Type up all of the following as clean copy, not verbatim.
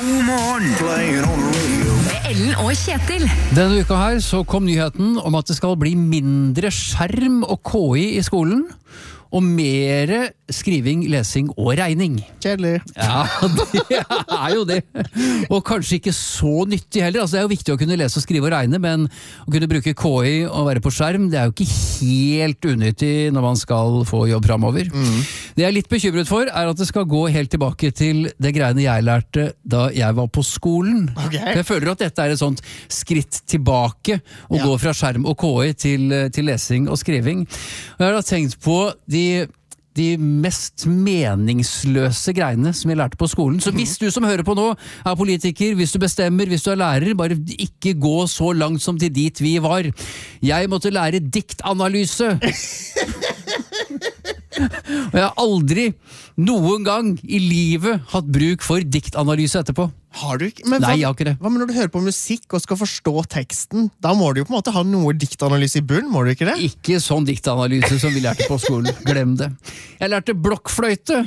God morgen. Playing on the radio. Med Ellen og Kjetil. Denne uka her så kom nyheten om at det skal bli mindre skjerm og KI i skolen, og mere skriving, lesing og regning. Kjedelig. Ja, det er jo det. Og kanskje ikke så nyttig heller. Altså, det er jo viktig å kunne lese og skrive og regne, men å kunne bruke KI og være på skjerm, det er jo ikke helt unyttig når man skal få jobb fremover. Det jeg er litt bekymret for, er at det skal gå helt tilbake til det greiene jeg lærte da jeg var på skolen. Ok. For jeg føler at dette er et sånt skritt tilbake, å gå fra skjerm og KI til lesing og skriving. Og jeg har da tenkt på de mest meningsløse greiene som jeg lærte på skolen. Så hvis du som hører på nå er politiker, hvis du bestemmer, hvis du er lærer, bare ikke gå så langt som til dit vi var. Jeg måtte lære diktanalyse. Og jeg har aldri noen gang i livet hatt bruk for diktanalyse etterpå. Har du ikke? Men Nei, jeg har ikke det. Hva med når du hører på musikk og skal forstå teksten? Da må du jo på en måte ha noe diktanalyse i bunn, må du ikke det? Ikke sånn diktanalyse som vi lærte på skolen. Glem det. Jeg lærte blokkfløyte.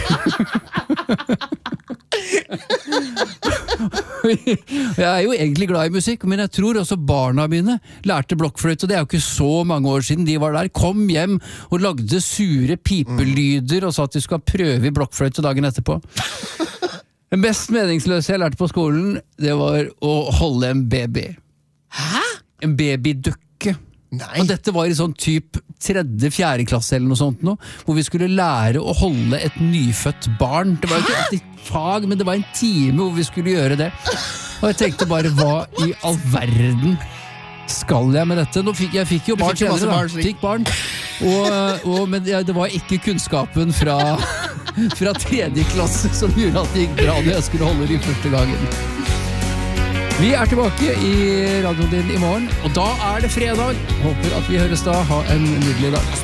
Jeg er jo egentlig glad i musikk, men jeg tror også barna mine lærte blokkfløyte. Det er jo ikke så mange år siden de var der. Kom hjem og lagde sure pipelyder og sa at de skulle prøve i blokkfløyte dagen etterpå. Det mest meningsløse jeg lærte på skolen, det var å holde en baby. Hæ? En babydukke. Nei. Og dette var i sånn typ 3.-4. klasse eller noe sånt nå, hvor vi skulle lære å holde et nyfødt barn. Det var jo ikke et fag, men det var en time hvor vi skulle gjøre det. Og jeg tenkte bare, hva i all verden skal jeg med dette? Jeg fikk jo barn senere da. Fikk barn. Men det var ikke kunnskapen fra 3. klasse som gjorde at det gikk bra når jeg skulle holde de første gangen. Vi er tilbake i radioen din i morgen, og da er det fredag. Håper at vi høres da. Ha en nydelig dag.